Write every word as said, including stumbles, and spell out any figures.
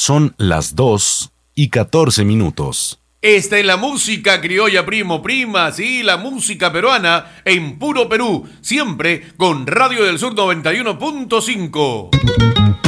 Son las dos y catorce minutos. Esta es la música criolla, primo, prima, sí, la música peruana en puro Perú, siempre con Radio del Sur noventa y uno punto cinco.